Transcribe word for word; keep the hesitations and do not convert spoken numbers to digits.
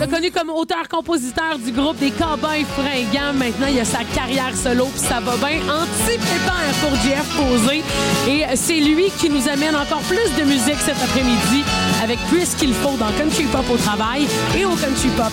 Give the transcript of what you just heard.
l'a connu comme auteur-compositeur du groupe des Cowboys Fringants. Maintenant, il a sa carrière solo, puis ça va bien. Anti-pépère pour J F Posé. Et c'est lui qui nous amène encore plus de musique cet après-midi avec Plus qu'il faut dans Country Pop au travail et au Country Pop